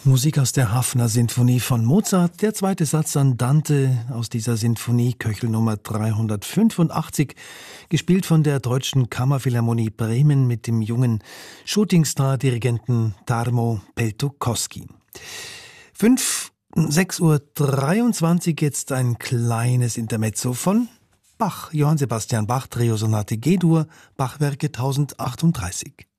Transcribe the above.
Musik aus der Hafner Sinfonie von Mozart, der zweite Satz Andante aus dieser Sinfonie, Köchel Nummer 385, gespielt von der Deutschen Kammerphilharmonie Bremen mit dem jungen Shootingstar-Dirigenten Tarmo Peltokoski. 6:23 Uhr, jetzt ein kleines Intermezzo von Bach, Johann Sebastian Bach, Trio Sonate G-Dur, Bachwerke 1038.